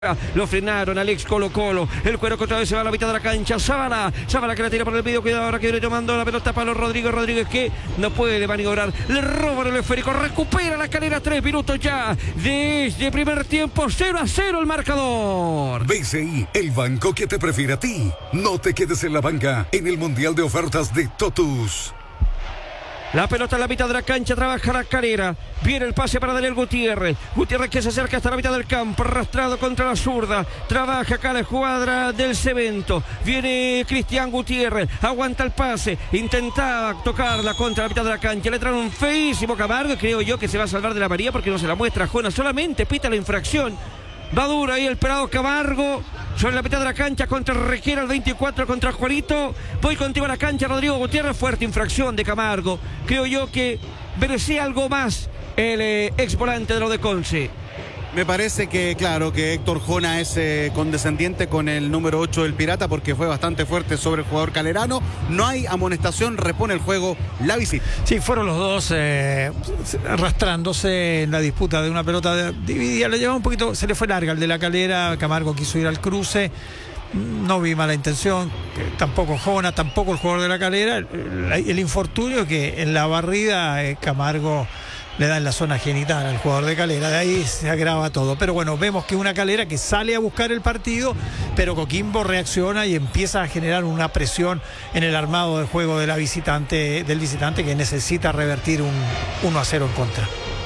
Lo frenaron al ex Colo Colo. El cuero que otra vez se va a la mitad de la cancha. Zabala que la tira por el medio. Cuidado ahora que viene tomando la pelota para los Rodríguez que no puede maniobrar. Le roban el esférico. Recupera la calera. 3 minutos ya. Desde primer tiempo. 0-0 el marcador. BCI, el banco que te prefiere a ti. No te quedes en la banca en el Mundial de Ofertas de Totus. La pelota en la mitad de la cancha, trabaja la carrera. Viene el pase para Daniel Gutiérrez. Gutiérrez que se acerca hasta la mitad del campo, arrastrado contra la zurda. Trabaja acá la escuadra del Cemento. Viene Cristian Gutiérrez, aguanta el pase. Intentaba tocarla contra la mitad de la cancha. Le traen un feísimo Camargo. Creo yo que se va a salvar de la María porque no se la muestra Jona. Solamente pita la infracción. Va duro ahí el pelado Camargo. Sobre la mitad de la cancha contra Requiera, el 24 contra Juanito. Voy contigo a la cancha, Rodrigo Gutiérrez. Fuerte infracción de Camargo. Creo yo que merecía algo más el ex volante de lo de Conce. Me parece que, claro, que Héctor Jona es condescendiente con el número 8 del Pirata porque fue bastante fuerte sobre el jugador calerano. No hay amonestación, repone el juego la visita. Sí, fueron los dos arrastrándose en la disputa de una pelota dividida. Le llevaba un poquito, se le fue larga el de la Calera. Camargo quiso ir al cruce. No vi mala intención, tampoco Jona, tampoco el jugador de la Calera. El infortunio que en la barrida Camargo le da en la zona genital al jugador de Calera, de ahí se agrava todo. Pero bueno, vemos que una Calera que sale a buscar el partido, pero Coquimbo reacciona y empieza a generar una presión en el armado de juego de del visitante que necesita revertir un 1-0 en contra.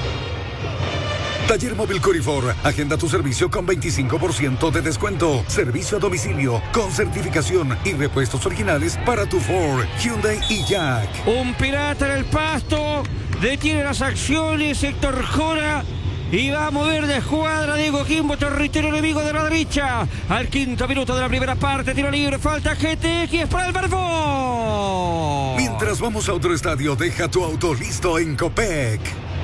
Taller Móvil Corifor, agenda tu servicio con 25% de descuento. Servicio a domicilio, con certificación y repuestos originales para tu Ford, Hyundai y Jack. Un Pirata en el pasto, detiene las acciones Héctor Jona y va a mover de escuadra de Coquimbo, territorio enemigo de la derecha. Al 5º minuto de la primera parte, tiro libre, falta GTX para el Barbón. Mientras vamos a otro estadio, deja tu auto listo en Copec.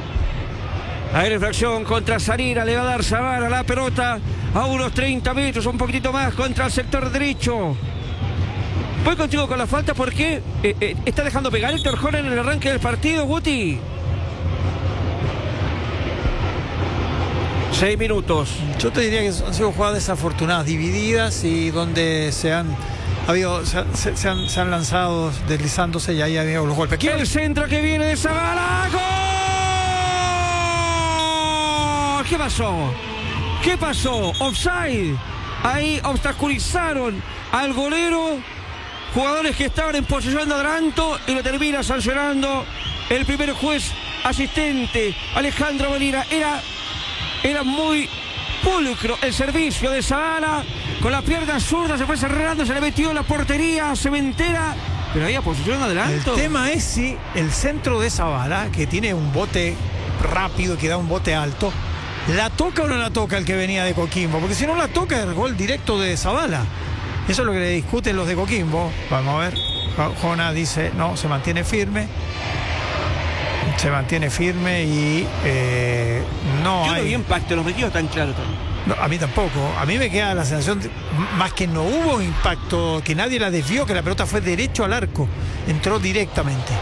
Hay infracción contra Sarira, le va a dar Zabala la pelota a unos 30 metros, un poquitito más contra el sector derecho. Voy contigo con la falta porque está dejando pegar Héctor Jona en el arranque del partido, Guti. 6 minutos. Yo te diría que han sido jugadas desafortunadas, divididas y donde se han lanzado deslizándose y ahí ha habido los golpes. Aquí el centro que viene de Zabala. ¡Gol! ¿Qué pasó? Offside. Ahí obstaculizaron al golero. Jugadores que estaban en posesión de adelanto y lo termina sancionando el primer juez asistente, Alejandro Molina. Era muy pulcro el servicio de Zabala. Con la pierna zurda se fue cerrando, se le metió en la portería cementera. Pero había posesión de adelanto. El tema es si el centro de Zabala, que tiene un bote rápido, que da un bote alto, ¿la toca o no la toca el que venía de Coquimbo? Porque si no la toca es el gol directo de Zabala. Eso es lo que le discuten los de Coquimbo. Vamos a ver. Jona dice, no, se mantiene firme. Se mantiene firme y no Yo hay... no vi impacto, los metidos tan claro también. No, a mí tampoco. A mí me queda la sensación, más que no hubo impacto, que nadie la desvió, que la pelota fue derecho al arco. Entró directamente.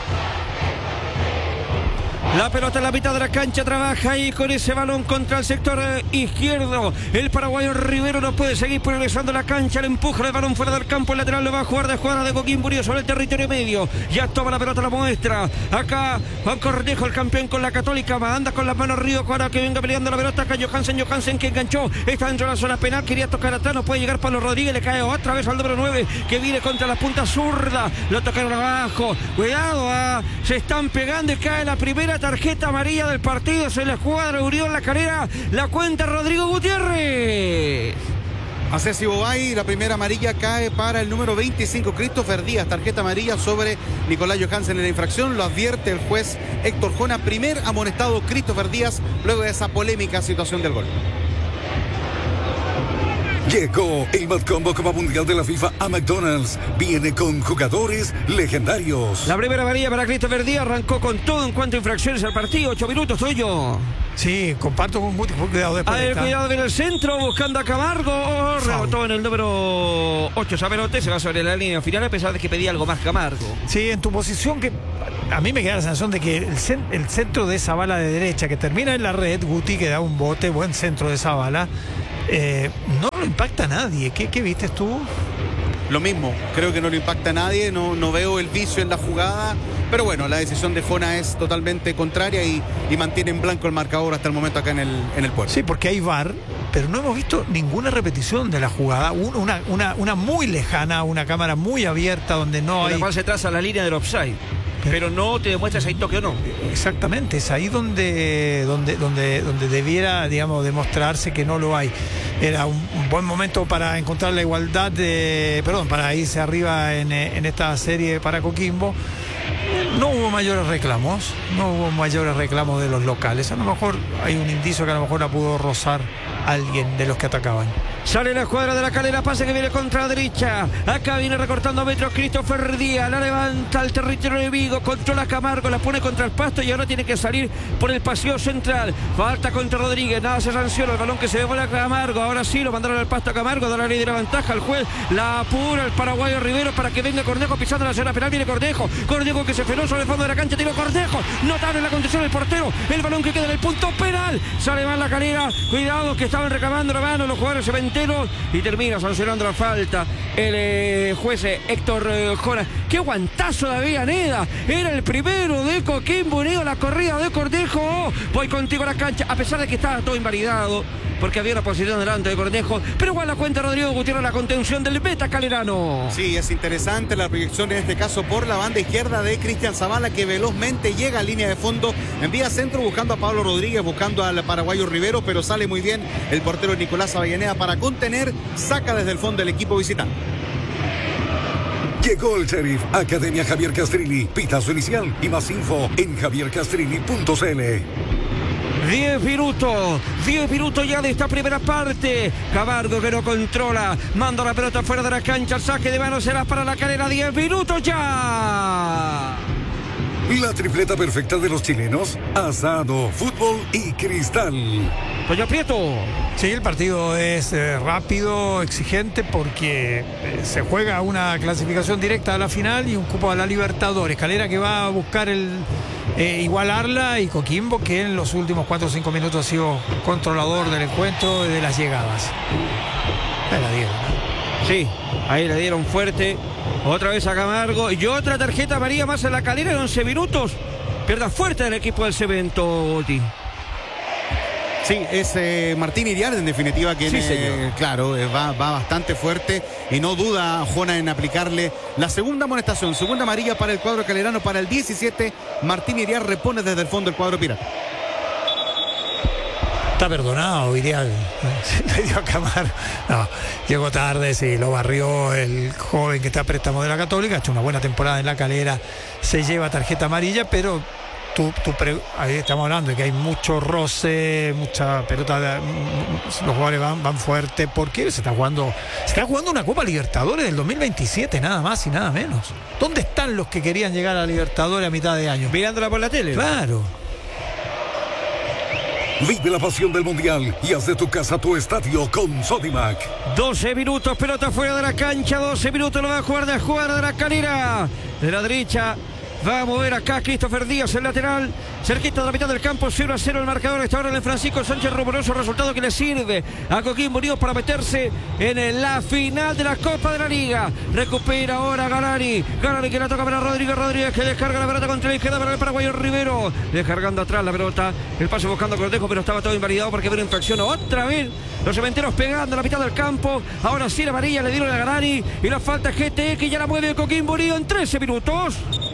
La pelota en la mitad de la cancha, trabaja ahí con ese balón contra el sector izquierdo. El paraguayo Rivero no puede seguir progresando la cancha. Le empuja el balón fuera del campo. El lateral lo va a jugar de escuadra de Coquimbo sobre el territorio medio. Ya toma la pelota, la muestra. Acá Juan Cornejo, el campeón con la Católica. Anda con las manos arriba para que venga peleando la pelota. Acá Johansen que enganchó. Está dentro de la zona penal. Quería tocar atrás. No puede llegar Pablo Rodríguez. Le cae otra vez al número 9 que viene contra la punta zurda. Lo tocaron abajo. Cuidado. Se están pegando y cae la primera tarjeta amarilla del partido. Se la escuadra Urión la carrera. La cuenta Rodrigo Gutiérrez. A Ceci Bobay, la primera amarilla cae para el número 25, Christopher Díaz. Tarjeta amarilla sobre Nicolás Johansen en la infracción. Lo advierte el juez Héctor Jona. Primer amonestado Christopher Díaz luego de esa polémica situación del gol. Llegó el Mad Combo Copa Mundial de la FIFA a McDonald's. Viene con jugadores legendarios. La primera amarilla para Christopher Díaz arrancó con todo en cuanto a infracciones al partido. 8 minutos, soy yo. Sí, comparto con Guti. Cuidado de cuidado en el centro, buscando a Camargo. Rebotó en el número 8. Sabelote se va sobre la línea final, a pesar de que pedía algo más Camargo. Sí, en tu posición, que a mí me queda la sensación de que el centro de esa bala de derecha que termina en la red, Guti, que da un bote, buen centro de esa bala. no lo impacta a nadie. ¿Qué viste tú? Lo mismo, creo que no le impacta a nadie, no veo el vicio en la jugada, pero bueno, la decisión de Jona es totalmente contraria y mantiene en blanco el marcador hasta el momento acá en el puerto. Sí, porque hay VAR, pero no hemos visto ninguna repetición de la jugada, una muy lejana, una cámara muy abierta donde no hay... La cual se traza la línea del offside, pero no te demuestra si hay toque o no. Exactamente, es ahí donde debiera, digamos, demostrarse que no lo hay. Era un buen momento para encontrar la igualdad para irse arriba en esta serie para Coquimbo. No hubo mayores reclamos de los locales. A lo mejor hay un indicio que a lo mejor la pudo rozar alguien de los que atacaban. Sale la escuadra de la Calera, pase que viene contra la derecha. Acá viene recortando metros Christopher Díaz, la levanta al territorio de Vigo, controla a Camargo, la pone contra el pasto y ahora tiene que salir por el pasillo central. Falta contra Rodríguez, nada se sanciona, el balón que se devuelve a Camargo. Ahora sí lo mandaron al pasto a Camargo, da la ley de la ventaja al juez, la apura el paraguayo Rivero para que venga Cornejo pisando la zona penal. Viene Cornejo que se frenó sobre el fondo de la cancha, tiro Cornejo, notable la contención del portero, el balón que queda en el punto penal. Sale mal la Calera, cuidado que estaban reclamando la mano los jugadores cementeros y termina sancionando la falta el juez Héctor Jona. ¡Qué guantazo de Avellaneda! Era el primero de Coquimbo Unido, la corrida de Cornejo. Voy contigo a la cancha, a pesar de que estaba todo invalidado porque había una posición delante de Cornejo, pero igual la cuenta Rodrigo Gutiérrez, la contención del beta calerano. Sí, es interesante la proyección en este caso por la banda izquierda de Cristian Zavala, que velozmente llega a línea de fondo, envía centro buscando a Pablo Rodríguez, buscando al paraguayo Rivero, pero sale muy bien el portero Nicolás Avellaneda para contener, saca desde el fondo el equipo visitante. Llegó el Sheriff, Academia Javier Castrilli, pitazo inicial y más info en javiercastrilli.cl. 10 minutos ya de esta primera parte. Camargo que no controla, manda la pelota fuera de la cancha, el saque de mano será para la Calera. 10 minutos ya. La tripleta perfecta de los chilenos: asado, fútbol y cristal. Toño Prieto. Sí, el partido es rápido, exigente, porque se juega una clasificación directa a la final y un cupo a la Libertadores. Calera que va a buscar igualarla, y Coquimbo que en los últimos 4 o 5 minutos ha sido controlador del encuentro y de las llegadas. Ahí la dieron, ¿no? Sí, ahí le dieron fuerte. Otra vez a Camargo y otra tarjeta amarilla más en la Calera en 11 minutos. Pierda fuerte del equipo del Cemento, Oti. Sí, es Martín Iriar en definitiva quien, sí, claro, va bastante fuerte y no duda Jona en aplicarle la segunda amonestación, segunda amarilla para el cuadro calerano. Para el 17, Martín Iriar repone desde el fondo el cuadro pirata. Está perdonado, Iriar. Le dio a Camargo. No, llegó tarde, sí, lo barrió el joven que está a préstamo de la Católica, ha hecho una buena temporada en la Calera, se lleva tarjeta amarilla, pero ahí estamos hablando de que hay mucho roce, mucha pelota, los jugadores van fuerte, porque se está jugando una Copa Libertadores del 2027, nada más y nada menos. ¿Dónde están los que querían llegar a Libertadores a mitad de año? Mirándola por la tele. Claro. Vive la pasión del Mundial y haz de tu casa tu estadio con Sodimac. 12 minutos, pelota fuera de la cancha, 12 minutos lo va a jugar de la Calera. De la derecha va a mover acá Christopher Díaz, el lateral, cerquita de la mitad del campo. 0-0 el marcador. Está ahora el Francisco Sánchez Rumoroso, resultado que le sirve a Coquimbo Unido para meterse en la final de la Copa de la Liga. Recupera ahora Galani que la toca para Rodríguez que descarga la pelota contra la izquierda para el paraguayo Rivero, descargando atrás la pelota, el pase buscando Cornejo, pero estaba todo invalidado porque había una infracción. Otra vez los cementeros pegando a la mitad del campo. Ahora sí la amarilla le dieron a Galani y la falta GT que ya la mueve Coquimbo Unido en 13 minutos.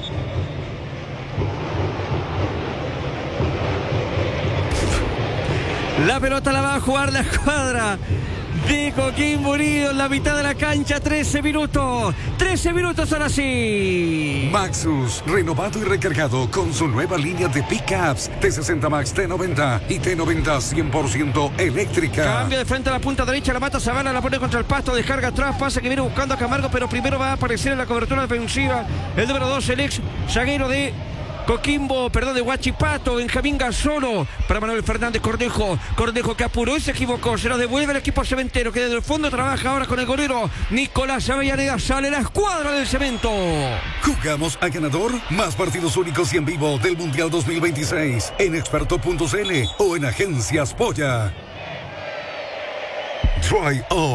La pelota la va a jugar la escuadra de Coquimbo Unido en la mitad de la cancha. 13 minutos. 13 minutos ahora sí. Maxus, renovado y recargado con su nueva línea de pickups T60 Max, T90 y T90 100% eléctrica. Cambia de frente a la punta derecha, la mata Zavala, la pone contra el pasto, descarga atrás, pasa que viene buscando a Camargo, pero primero va a aparecer en la cobertura defensiva el número 2, el ex zaguero de de Huachipato, Benjamín Gasolo, para Manuel Fernández. Cornejo que apuró y se equivocó, se lo devuelve el equipo cementero, que desde el fondo trabaja ahora con el golero Nicolás Avellaneda. Sale la escuadra del Cemento. Jugamos a ganador. Más partidos únicos y en vivo del Mundial 2026 en experto.cl o en Agencias Polla. Try On.